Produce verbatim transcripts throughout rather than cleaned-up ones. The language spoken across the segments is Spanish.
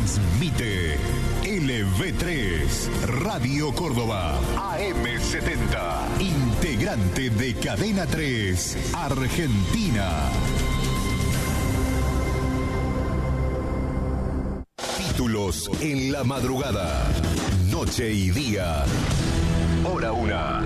Transmite L V tres, Radio Córdoba, A M setenta, integrante de Cadena tres, Argentina. Títulos en la madrugada, noche y día, hora una.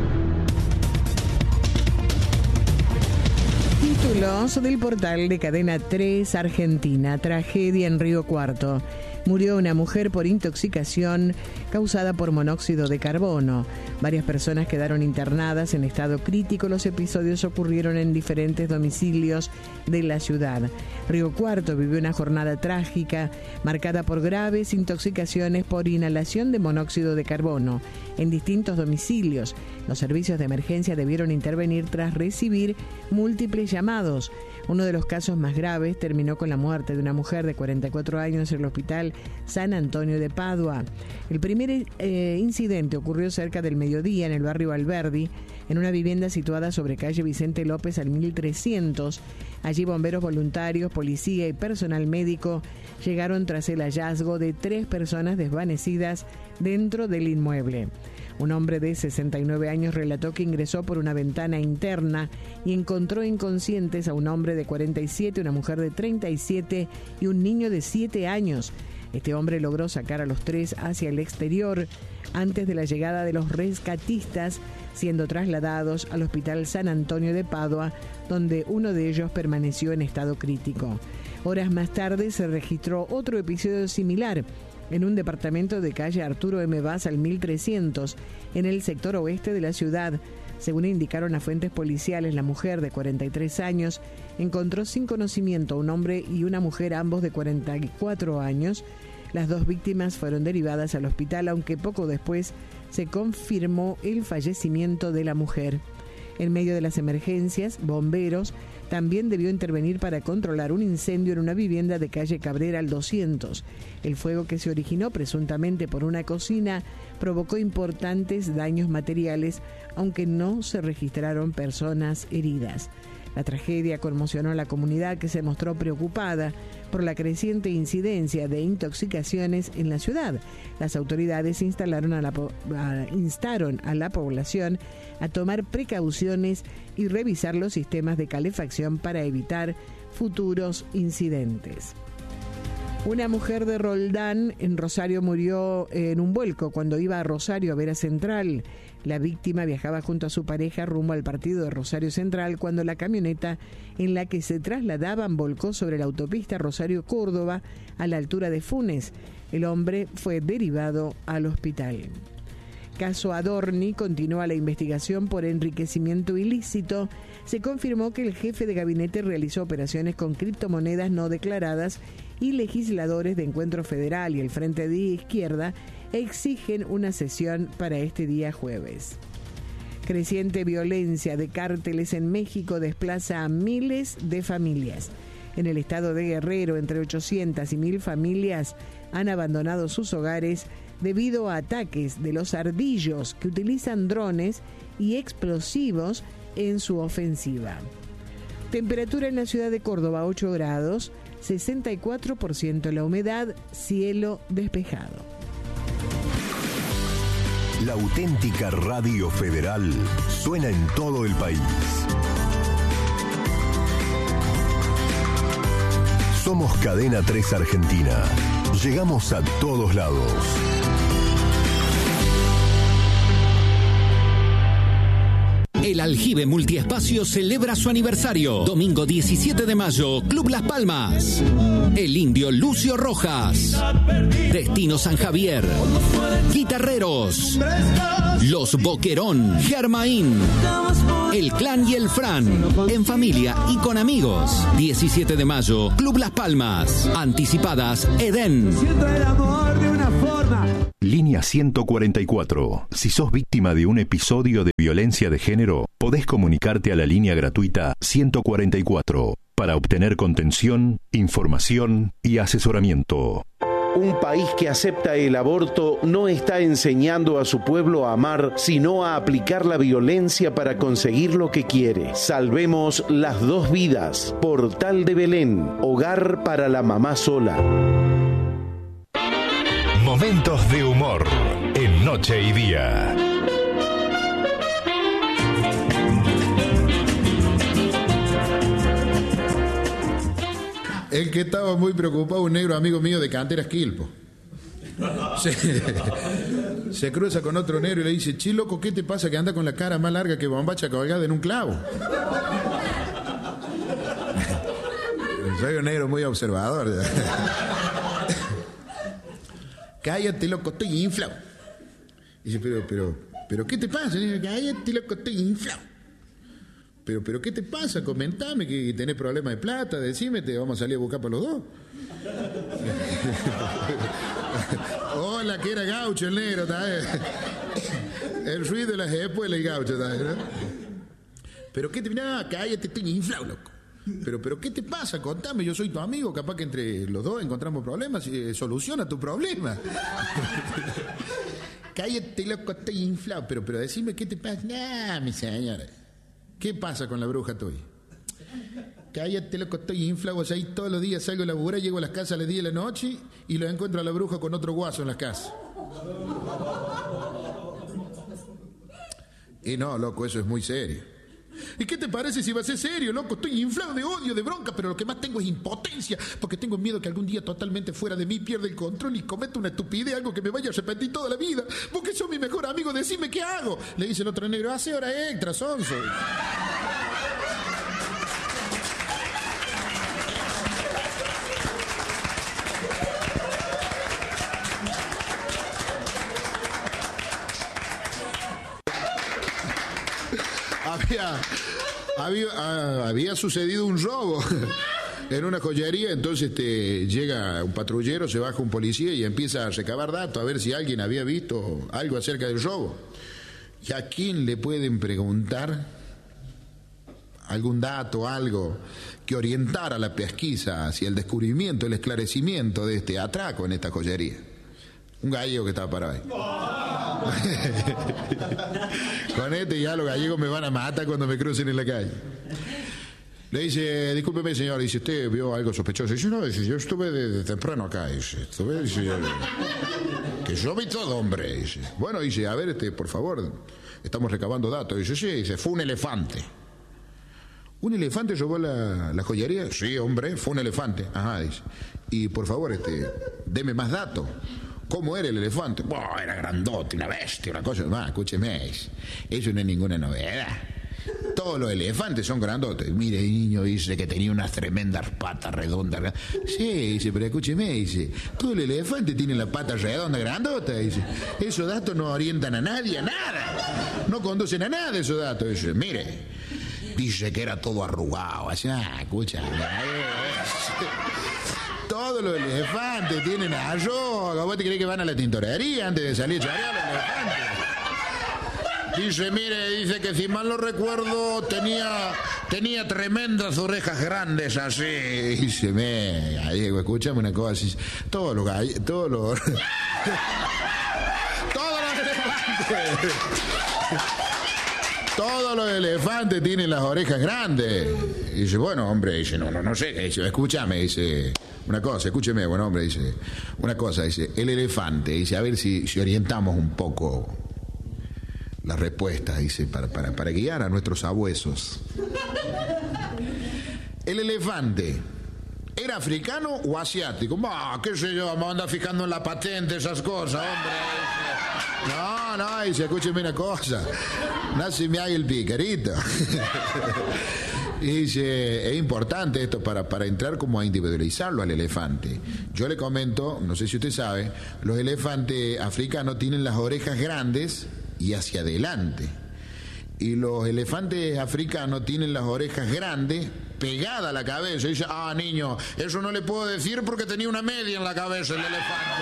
Títulos del portal de Cadena tres Argentina. Tragedia en Río Cuarto. Murió una mujer por intoxicación causada por monóxido de carbono. Varias personas quedaron internadas en estado crítico. Los episodios ocurrieron en diferentes domicilios de la ciudad. Río Cuarto vivió una jornada trágica marcada por graves intoxicaciones por inhalación de monóxido de carbono en distintos domicilios. Los servicios de emergencia debieron intervenir tras recibir múltiples llamados. Uno de los casos más graves terminó con la muerte de una mujer de cuarenta y cuatro años en el hospital San Antonio de Padua. El primer eh, incidente ocurrió cerca del mediodía en el barrio Alberdi, en una vivienda situada sobre calle Vicente López al mil trescientos. Allí bomberos voluntarios, policía y personal médico llegaron tras el hallazgo de tres personas desvanecidas dentro del inmueble. Un hombre de sesenta y nueve años relató que ingresó por una ventana interna y encontró inconscientes a un hombre de cuarenta y siete, una mujer de treinta y siete y un niño de siete años. Este hombre logró sacar a los tres hacia el exterior antes de la llegada de los rescatistas, siendo trasladados al Hospital San Antonio de Padua, donde uno de ellos permaneció en estado crítico. Horas más tarde se registró otro episodio similar en un departamento de calle Arturo M. Vaz al mil trescientos, en el sector oeste de la ciudad. Según indicaron a fuentes policiales, la mujer de cuarenta y tres años encontró sin conocimiento a un hombre y una mujer, ambos de cuarenta y cuatro años. Las dos víctimas fueron derivadas al hospital, aunque poco después se confirmó el fallecimiento de la mujer. En medio de las emergencias, bomberos también debió intervenir para controlar un incendio en una vivienda de calle Cabrera al doscientos. El fuego, que se originó presuntamente por una cocina, provocó importantes daños materiales, aunque no se registraron personas heridas. La tragedia conmocionó a la comunidad, que se mostró preocupada por la creciente incidencia de intoxicaciones en la ciudad. Las autoridades instalaron a la, a, instaron a la población a tomar precauciones y revisar los sistemas de calefacción para evitar futuros incidentes. Una mujer de Roldán, en Rosario, murió en un vuelco cuando iba a Rosario a ver a Central. La víctima viajaba junto a su pareja rumbo al partido de Rosario Central cuando la camioneta en la que se trasladaban volcó sobre la autopista Rosario-Córdoba a la altura de Funes. El hombre fue derivado al hospital. Caso Adorni, continúa la investigación por enriquecimiento ilícito. Se confirmó que el jefe de gabinete realizó operaciones con criptomonedas no declaradas y legisladores de Encuentro Federal y el Frente de Izquierda exigen una sesión para este día jueves. Creciente violencia de cárteles en México desplaza a miles de familias. En el estado de Guerrero, entre ochocientas y mil familias han abandonado sus hogares debido a ataques de los ardillos, que utilizan drones y explosivos en su ofensiva. Temperatura en la ciudad de Córdoba, ocho grados, sesenta y cuatro por ciento la humedad, cielo despejado. La auténtica Radio Federal suena en todo el país. Somos Cadena tres Argentina. Llegamos a todos lados. El Aljibe Multiespacio celebra su aniversario. Domingo diecisiete de mayo, Club Las Palmas. El Indio Lucio Rojas. Destino San Javier. Guitarreros. Los Boquerón. Germain. El Clan y el Fran. En familia y con amigos. diecisiete de mayo, Club Las Palmas. Anticipadas, Edén. Línea ciento cuarenta y cuatro. Si sos víctima de un episodio de violencia de género, podés comunicarte a la línea gratuita ciento cuarenta y cuatro para obtener contención, información y asesoramiento. Un país que acepta el aborto no está enseñando a su pueblo a amar, sino a aplicar la violencia para conseguir lo que quiere. Salvemos las dos vidas. Portal de Belén, hogar para la mamá sola. Momentos de humor en Noche y Día. El que estaba muy preocupado, un negro amigo mío de Canteras Quilpo. Se, se cruza con otro negro y le dice: che, loco, ¿qué te pasa que anda con la cara más larga que bombacha colgada en un clavo? Soy un negro muy observador. Cállate, loco, estoy inflado. Dice: pero, pero, pero, ¿qué te pasa? Dice: cállate, loco, estoy inflado. Pero, pero, ¿qué te pasa? Comentame que tenés problemas de plata, decime, te vamos a salir a buscar para los dos. Hola, que era gaucho el negro, ¿sabes? El ruido de las espuelas y gaucho, ¿sabes? ¿No? Pero, ¿qué te pasa? No, cállate, estoy inflado, loco. Pero, pero, ¿qué te pasa? Contame, yo soy tu amigo, capaz que entre los dos encontramos problemas y eh, soluciona tu problema. Cállate, loco, estoy inflado. Pero, pero, decime, ¿qué te pasa? Nah, mi señora. ¿Qué pasa con la bruja tuya? Cállate, loco, estoy inflado. O sea, ahí todos los días salgo a laburar, llego a las casas a las diez de la noche y lo encuentro a la bruja con otro guaso en las casas. Y no, loco, eso es muy serio. ¿Y qué te parece si va a ser serio, loco? Estoy inflado de odio, de bronca, pero lo que más tengo es impotencia, porque tengo miedo que algún día totalmente fuera de mí pierda el control y cometa una estupidez, algo que me vaya a arrepentir toda la vida. Vos que sos mi mejor amigo, decime qué hago. Le dice el otro negro: hace hora extra, sonso. Había, había, había sucedido un robo en una joyería, entonces este, llega un patrullero, se baja un policía y empieza a recabar datos a ver si alguien había visto algo acerca del robo. ¿Y a quién le pueden preguntar algún dato, algo que orientara la pesquisa hacia el descubrimiento, el esclarecimiento de este atraco en esta joyería? Un gallego que estaba parado ahí. Con este ya los gallegos me van a matar cuando me crucen en la calle. Le dice: discúlpeme, señor, dice, ¿usted vio algo sospechoso? Dice: no, dice, yo estuve de, de temprano acá, dice, estuve, dice, que yo vi todo, hombre, dice. Bueno, dice, a ver, este, por favor, estamos recabando datos. Dice: sí, dice, fue un elefante. ¿Un elefante robó la, la joyería? Sí, hombre, fue un elefante. Ajá, dice. Y por favor, este, deme más datos. ¿Cómo era el elefante? Oh, era grandote, una bestia, una cosa. Ah, escúcheme, eso no es ninguna novedad. Todos los elefantes son grandotes. Mire, el niño dice que tenía unas tremendas patas redondas. Sí, dice, pero escúcheme, dice, todo el elefante tiene la pata redonda, grandota, dice. Esos datos no orientan a nadie, a nada. No conducen a nada esos datos. Dice, mire, dice que era todo arrugado. Así, ah, escucha. Todos los elefantes tienen arroz. ¿Vos te crees que van a la tintorería antes de salir a chorear los elefantes? Dice, mire, dice que si mal no recuerdo tenía tenía tremendas orejas grandes así. Dice, me, gallego, escúchame una cosa. Dice, todos los gallegos, todos los... todos los elefantes... Todos los elefantes tienen las orejas grandes. Y dice, bueno, hombre, dice, no, no, no sé. Dice, escúchame, dice, una cosa, escúcheme, bueno, hombre, dice, una cosa, dice, el elefante, dice, a ver si, si orientamos un poco las respuestas, dice, para, para, para guiar a nuestros sabuesos. El elefante, ¿era africano o asiático? Bah, qué sé yo, vamos a andar fijando en la patente, esas cosas, hombre. No, no, dice, escúcheme una cosa. No se me haga el picarito. Y dice, es importante esto para, para entrar como a individualizarlo al elefante. Yo le comento, no sé si usted sabe, los elefantes africanos tienen las orejas grandes y hacia adelante. Y los elefantes africanos tienen las orejas grandes pegadas a la cabeza. Y dice, ah, niño, eso no le puedo decir porque tenía una media en la cabeza el elefante.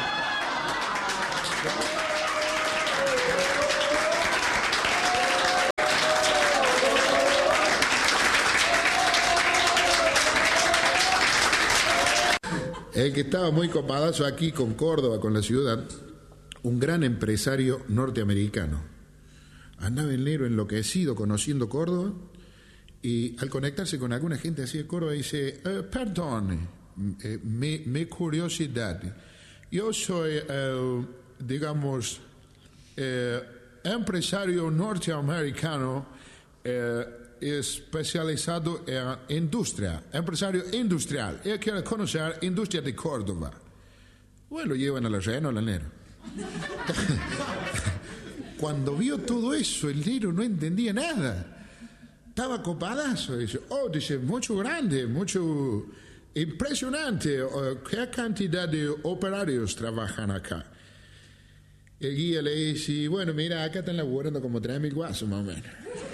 El que estaba muy copadazo aquí con Córdoba, con la ciudad, un gran empresario norteamericano. Andaba el negro enloquecido conociendo Córdoba y al conectarse con alguna gente así de Córdoba dice, eh, perdón, eh, mi, mi curiosidad, Yo soy, eh, digamos, eh, empresario norteamericano eh, especializado en industria, empresario industrial. Él quiere conocer industria de Córdoba. Bueno, lo llevan a la reina o al negro. Cuando vio todo eso, el negro no entendía nada. Estaba copadazo. Dice, oh, dice, mucho grande, mucho impresionante. ¿Qué cantidad de operarios trabajan acá? El guía le dice, bueno, mira, acá están laburando como tres mil guasos más o menos.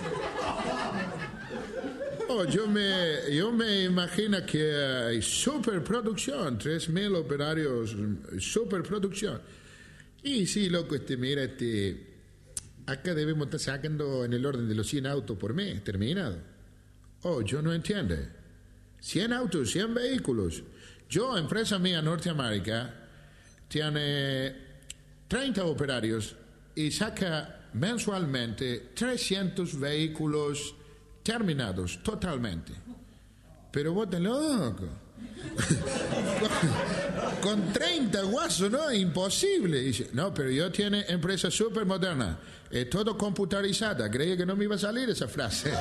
Oh, yo me, yo me imagino que hay superproducción, tres mil operarios, superproducción. Y sí, loco, este, mira, este... acá debemos estar sacando en el orden de los cien autos por mes, terminado. Oh, yo no entiendo. cien autos, cien vehículos. Yo, empresa mía Norteamérica, tiene treinta operarios y saca mensualmente trescientos vehículos terminados totalmente. Pero vos te loco. Con treinta guasos, ¿no? Imposible. Dice, no, pero yo tiene empresa súper moderna, es todo computarizada. Creía que no me iba a salir esa frase.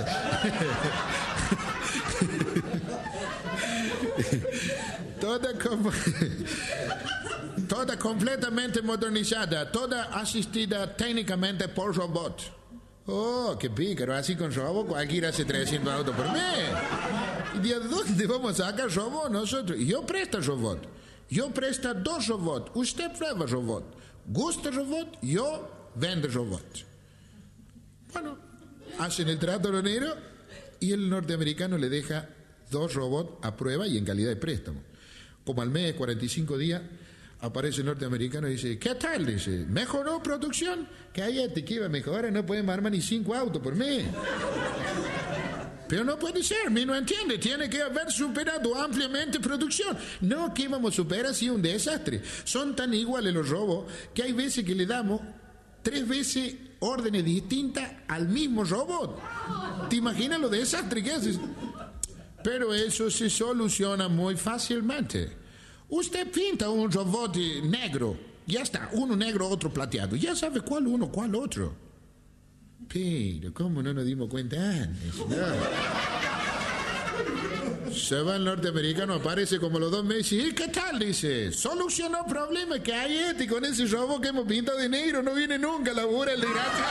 toda, com toda completamente modernizada, toda asistida técnicamente por robot. Oh, qué pícaro, así con robot cualquiera hace trescientos autos por mes. ¿Y de dónde vamos a sacar robot nosotros? Yo presto robot. Yo presto dos robots. Usted prueba robot. Gusta robot, yo vendo robot. Bueno, hacen el trato los negros y el norteamericano le deja dos robots a prueba y en calidad de préstamo. Como al mes, cuarenta y cinco días, aparece el norteamericano y dice, ¿qué tal? Dice, ¿mejoró producción? Cállate, que iba a mejorar, no podemos armar ni cinco autos por mes. Pero no puede ser, mi no entiende, tiene que haber superado ampliamente producción. No, que íbamos a superar, así un desastre. Son tan iguales los robos que hay veces que le damos tres veces órdenes distintas al mismo robot. ¿Te imaginas lo desastre que haces? Pero eso se soluciona muy fácilmente. Usted pinta un robot negro, ya está, uno negro, otro plateado. Ya sabe cuál uno, cuál otro. Pero, ¿cómo no nos dimos cuenta antes? No. Se va el norteamericano, aparece como los dos meses. ¿Y qué tal? Dice, solucionó problemas que hay este con ese robot que hemos pintado de negro. No viene nunca a laburar el de gracia.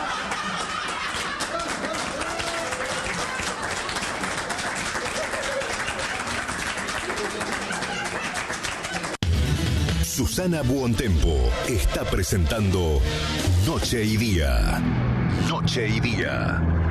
Susana Buontempo está presentando Noche y Día. Noche y Día.